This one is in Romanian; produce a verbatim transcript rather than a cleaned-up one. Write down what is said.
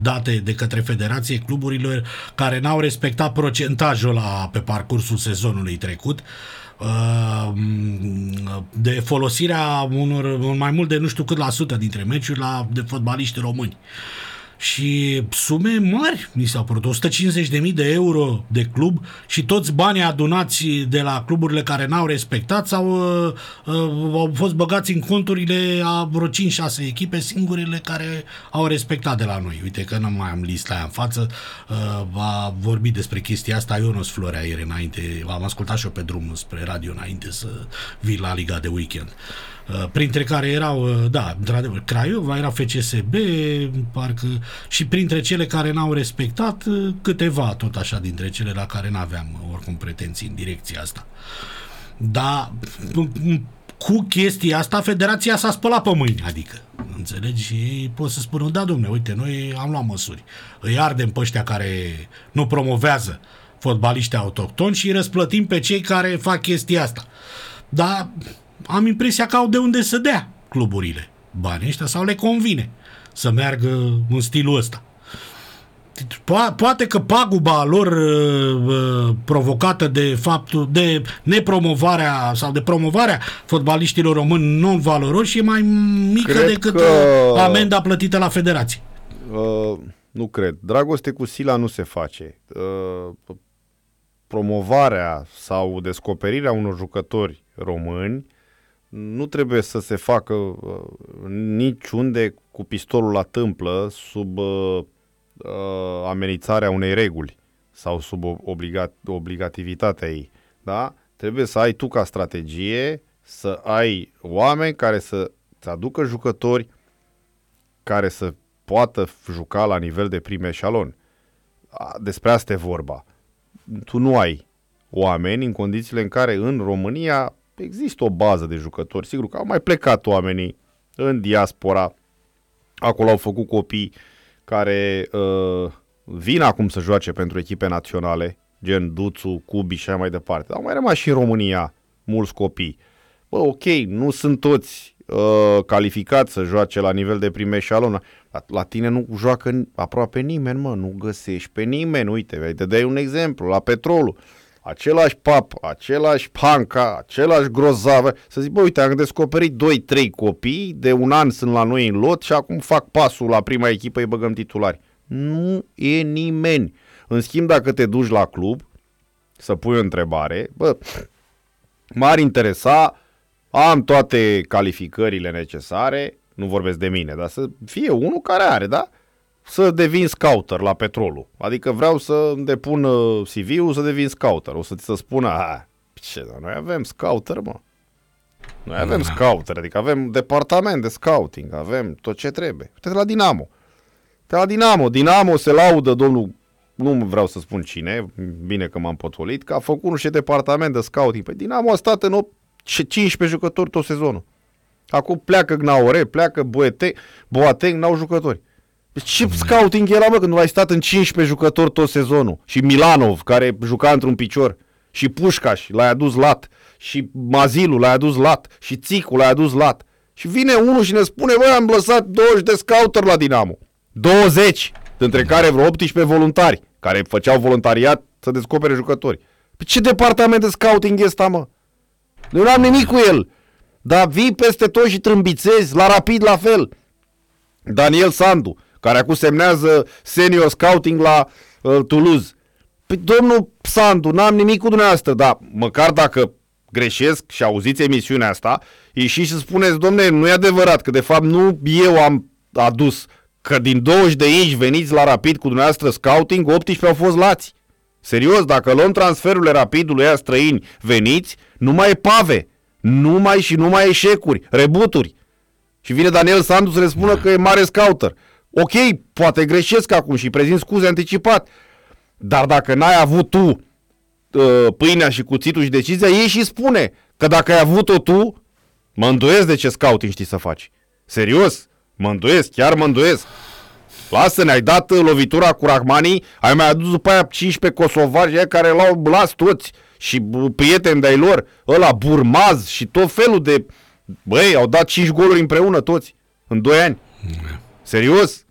date de către federație cluburilor care n-au respectat procentajul ăla pe parcursul sezonului trecut de folosirea unor mai mult de nu știu cât la sută dintre meciuri la, de fotbaliști români. Și sume mari mi s-au părut, o sută cincizeci de mii de euro de club și toți banii adunați de la cluburile care n-au respectat sau uh, uh, au fost băgați în conturile a vreo cinci șase echipe, singurele care au respectat de la noi. Uite că nu mai am lista aia în față, uh, a vorbit despre chestia asta Ionuț Florea ieri înainte, am ascultat și eu pe drum spre radio înainte să vii la Liga de Weekend. Uh, printre care erau, uh, da, într-adevăr, Craiova, era F C S B, parcă, și printre cele care n-au respectat, uh, câteva, tot așa, dintre cele la care n-aveam uh, oricum pretenții în direcția asta. Dar cu chestia asta, federația s-a spălat pe mâini, adică, înțelegi? Și pot să spună, da, domne, uite, noi am luat măsuri. Îi ardem pe ăștia care nu promovează fotbaliști autohtoni și îi răsplătim pe cei care fac chestia asta. Dar am impresia că au de unde să dea cluburile banii ăștia sau le convine să meargă în stilul ăsta. Po- poate că paguba lor uh, provocată de faptul de nepromovarea sau de promovarea fotbaliștilor români non-valoroși e mai mică cred decât că... amenda plătită la federație. Uh, nu cred. Dragoste cu sila nu se face. Uh, promovarea sau descoperirea unor jucători români nu trebuie să se facă uh, niciunde cu pistolul la tâmplă sub uh, uh, amenințarea unei reguli sau sub obligat, obligativitatea ei. Da? Trebuie să ai tu ca strategie să ai oameni care să-ți aducă jucători care să poată juca la nivel de prim eșalon. Despre asta e vorba. Tu nu ai oameni în condițiile în care în România există o bază de jucători. Sigur că au mai plecat oamenii în diaspora. Acolo au făcut copii care uh, vin acum să joace pentru echipe naționale, gen Duțu, Cubi și așa mai departe. Dar au mai rămas și în România mulți copii. Bă, ok, nu sunt toți uh, calificați să joace la nivel de prim eșalon. La, la tine nu joacă aproape nimeni, mă, nu găsești pe nimeni. Uite, te dai un exemplu, la Petrolul. Același Pap, același Panca, același Grozavă. Să zic, bă, uite, am descoperit doi trei copii, de un an sunt la noi în lot și acum fac pasul la prima echipă, îi băgăm titulari. Nu e nimeni. În schimb, dacă te duci la club să pui o întrebare, bă, m-ar interesa, am toate calificările necesare, nu vorbesc de mine, dar să fie unul care are, da? Să devin scouter la Petrolul. Adică vreau să depun C V-ul să devin scouter. O să ți se spună, a, ce, dar noi avem scouter, mă. Noi avem scouter, adică avem departament de scouting, avem tot ce trebuie. Uite la Dinamo. Uite la Dinamo. Dinamo se laudă, domnul, nu vreau să spun cine, bine că m-am potolit, că a făcut un și departament de scouting. Păi Dinamo a stat în cincisprezece jucători tot sezonul. Acum pleacă Gnaure, pleacă Boateng, Boateng, n-au jucători. Ce scouting era, bă, când nu ai stat în cincisprezece jucători tot sezonul? Și Milanov, care juca într-un picior, și Pușcaș, l-ai adus lat, și Mazilu l-ai adus lat, și Țicu l-ai adus lat. Și vine unul și ne spune, bă, am lăsat douăzeci de scouter la Dinamo. douăzeci, dintre care vreo optsprezece voluntari, care făceau voluntariat să descopere jucători. Pe ce departament de scouting e ăsta, mă? Eu n-am nimic cu el. Dar vii peste tot și trâmbițezi, la Rapid la fel. Daniel Sandu, care acum semnează senior scouting la uh, Toulouse. Păi, domnul Sandu, n-am nimic cu dumneavoastră, dar măcar dacă greșesc și auziți emisiunea asta, ieșiți și spuneți, domne, nu e adevărat, că de fapt nu eu am adus, că din douăzeci de inși veniți la Rapid cu dumneavoastră scouting, optsprezece au fost lați. Serios, dacă luăm transferurile Rapidului aia străini veniți, nu mai e pave, numai și numai eșecuri, rebuturi. Și vine Daniel Sandu să le spună că e mare scouter. Ok, poate greșesc acum și prezint scuze anticipat, dar dacă n-ai avut tu uh, pâinea și cuțitul și decizia, ei și spune că dacă ai avut-o tu, mă îndoiesc de ce scouting știi să faci. Serios, mă îndoiesc, chiar mă îndoiesc. Lasă-ne, ai dat lovitura cu Rahmani, ai mai adus după aia cincisprezece kosovari care l-au las toți și prieteni de-ai lor, ăla Burmaz și tot felul de... Băi, au dat cinci goluri împreună toți, în doi ani. Serios?